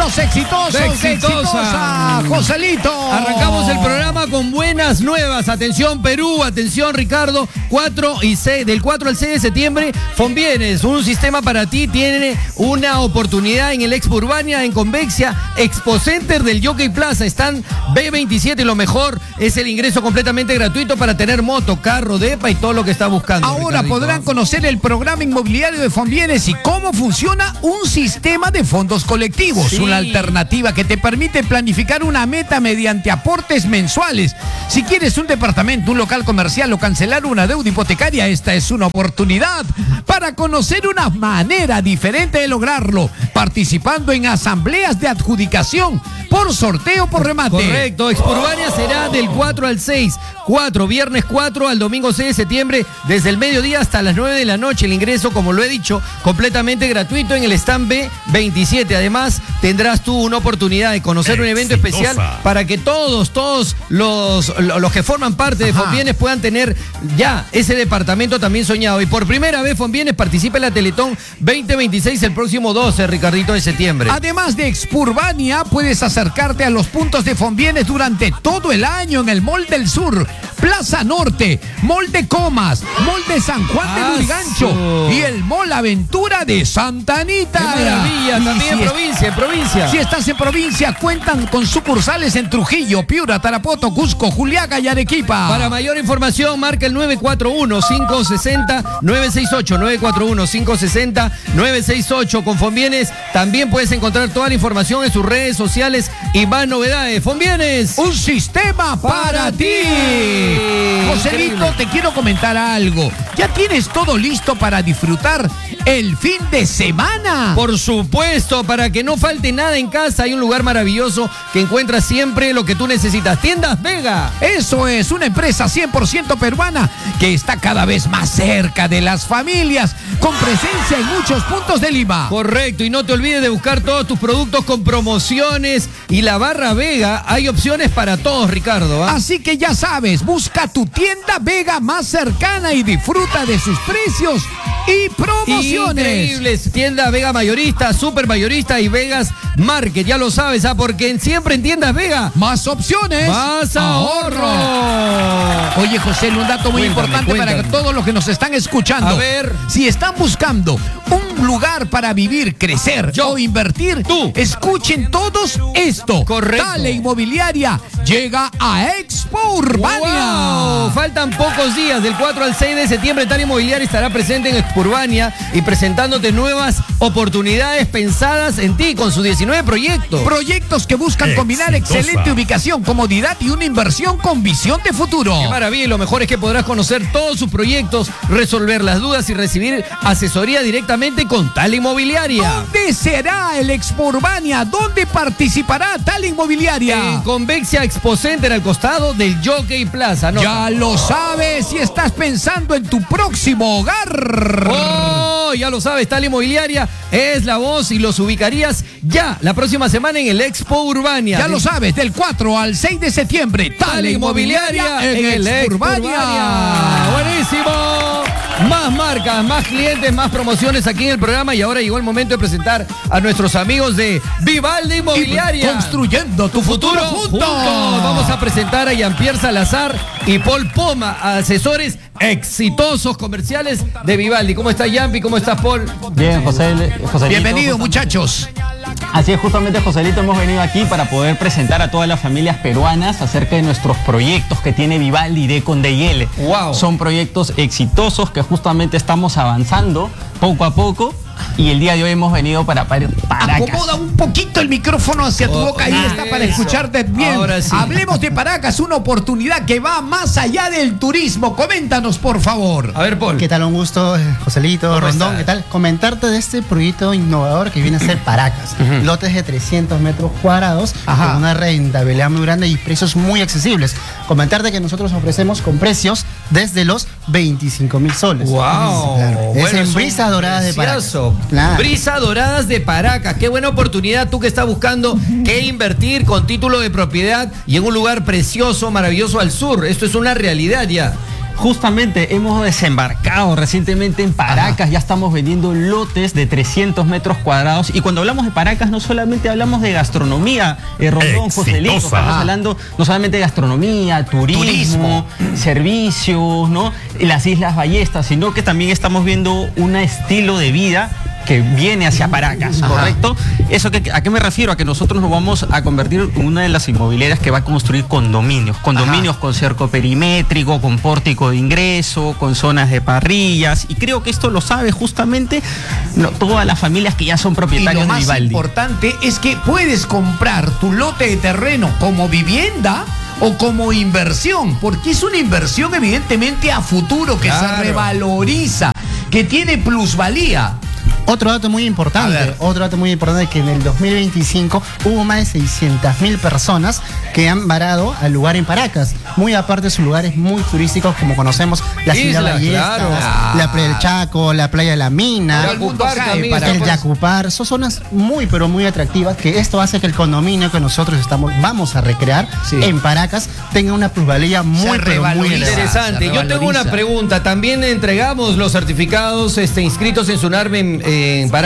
Los exitosos de Exitosa, Joselito. Arrancamos el programa con buenas nuevas. Atención Perú, atención Ricardo. Del 4 al 6 de septiembre, Fonbienes, un sistema para ti, tiene una oportunidad en el Expo Urbania, en Convexia, Expo Center del Jockey Plaza. Están B27 y lo mejor es el ingreso completamente gratuito para tener moto, carro, depa y todo lo que está buscando. Ahora podrán conocer el programa inmobiliario de Fonbienes y cómo funciona un sistema de fondos colectivos. Sí. Una alternativa que te permite planificar una meta mediante aportes mensuales. Si quieres un departamento, un local comercial o cancelar una deuda hipotecaria, esta es una oportunidad para conocer una manera diferente de lograrlo, participando en asambleas de adjudicación por sorteo por remate. Correcto, Expo Urbania será del 4 al 6. Viernes 4 al domingo 6 de septiembre, desde el mediodía hasta las 9 de la noche. El ingreso, como lo he dicho, completamente gratuito en el stand B27. Además, tendrás tú una oportunidad de conocer un evento especial para que todos los que forman parte de Fonbienes puedan tener ya ese departamento también soñado. Y por primera vez Fonbienes participa en la Teletón 2026 el próximo 12, Ricardito, de septiembre. Además de Expo Urbania, puedes acercarte a los puntos de Fonbienes durante todo el año en el Mall del Sur, Plaza Norte, Mall de Comas, Mall de San Juan de Lurigancho y el Mall Aventura de Santa Anita. ¡Qué maravilla! También en provincia. Si estás en provincia, cuentan con sucursales en Trujillo, Piura, Tarapoto, Cusco, Juliaca y Arequipa. Para mayor información, marca el 941-560-968, 941-560-968. Con Fonbienes también puedes encontrar toda la información en sus redes sociales y más novedades. Fonbienes, un sistema para ti. Joselito, te quiero comentar algo. ¿Ya tienes todo listo para disfrutar el fin de semana? Por supuesto, para que no falte nada en casa, hay un lugar maravilloso que encuentras siempre lo que tú necesitas. Tiendas Vega. Eso es, una empresa 100% peruana que está cada vez más cerca de las familias, con presencia en muchos puntos de Lima. Correcto, y no te olvides de buscar todos tus productos con promociones y la barra Vega. Hay opciones para todos, Ricardo. Así que ya sabes, busca tu tienda Vega más cercana y disfruta de sus precios y promociones. Increíbles. Tienda Vega mayorista, super mayorista y Vegas Market. Ya lo sabes, porque siempre en tiendas Vega, más opciones, más ahorro. Oye, José, un dato muy importante para todos los que nos están escuchando. A ver, si están buscando un lugar para vivir, crecer o invertir, escuchen todos esto. Correcto. Tale Inmobiliaria llega a Expo Urbania. Wow. Faltan pocos días, del 4 al 6 de septiembre. Tale Inmobiliaria estará presente en Expo Urbania y presentándote nuevas oportunidades pensadas en ti con sus 19 proyectos. Proyectos que buscan combinar excelente ubicación, comodidad y una inversión con visión de futuro. Qué maravilla, y lo mejor es que podrás conocer todos sus proyectos, resolver las dudas y recibir asesoría directamente con Tale Inmobiliaria. ¿Dónde será el Expo Urbania? ¿Dónde participará Tale Inmobiliaria? En Convexia Expo Center, al costado del Jockey Plaza. Ya lo sabes, si estás pensando en tu próximo hogar. Oh, ya lo sabes, Tale Inmobiliaria es la voz y los ubicarías ya la próxima semana en el Expo Urbania. Ya lo sabes, del 4 al 6 de septiembre, Tale Inmobiliaria en el Expo Urbania. Buenísimo. Más marcas, más clientes, más promociones aquí en el programa, y ahora llegó el momento de presentar a nuestros amigos de Vivaldi Inmobiliaria. Construyendo tu futuro juntos. Vamos a presentar a Jean-Pierre Salazar y Paul Poma, asesores exitosos comerciales de Vivaldi. ¿Cómo está Yampi? ¿Cómo estás, Paul? Bien, Joselito. Bienvenido, muchachos. Así es, justamente, Joselito, hemos venido aquí para poder presentar a todas las familias peruanas acerca de nuestros proyectos que tiene Vivaldi de Condeyele. Wow. Son proyectos exitosos que justamente estamos avanzando poco a poco. Y el día de hoy hemos venido para Paracas. Acomoda un poquito el micrófono hacia tu boca, ahí está, para escucharte bien. Ahora sí. Hablemos de Paracas, una oportunidad que va más allá del turismo. Coméntanos, por favor. A ver, Paul. ¿Qué tal? Un gusto, Joselito, Rondón, ¿qué tal? Comentarte de este proyecto innovador que viene a ser Paracas. Lotes de 300 metros cuadrados, con una rentabilidad muy grande y precios muy accesibles. Comentarte que nosotros ofrecemos con precios desde los 25.000 soles. ¡Wow! Claro. Bueno, es en Brisas Doradas de Paracas. Claro. Brisas Doradas de Paracas. Qué buena oportunidad, tú que estás buscando qué invertir con título de propiedad y en un lugar precioso, maravilloso al sur. Esto es una realidad ya. Justamente hemos desembarcado recientemente en Paracas, ya estamos vendiendo lotes de 300 metros cuadrados y cuando hablamos de Paracas no solamente hablamos de gastronomía, Rondón, Joselito, estamos hablando no solamente de gastronomía, turismo, servicios, ¿no? Las Islas Ballestas, sino que también estamos viendo un estilo de vida que viene hacia Paracas, ¿correcto? ¿Eso a qué me refiero? A que nosotros nos vamos a convertir en una de las inmobiliarias que va a construir condominios con cerco perimétrico, con pórtico de ingreso, con zonas de parrillas, y creo que esto lo sabe justamente todas las familias que ya son propietarios de Vivaldi. Lo más importante es que puedes comprar tu lote de terreno como vivienda o como inversión, porque es una inversión evidentemente a futuro que se revaloriza, que tiene plusvalía. Otro dato muy importante es que en el 2025 hubo más de 600.000 personas que han varado al lugar en Paracas. Muy aparte de sus lugares muy turísticos, como conocemos, la Isla Ballestas, la Playa del Chaco, la Playa de la Mina, el Yacupar. Son zonas muy, pero muy atractivas, que esto hace que el condominio que nosotros vamos a recrear en Paracas tenga una plusvalía muy, pero muy interesante. Yo tengo una pregunta. También entregamos los certificados inscritos en SUNARBE en Paracas.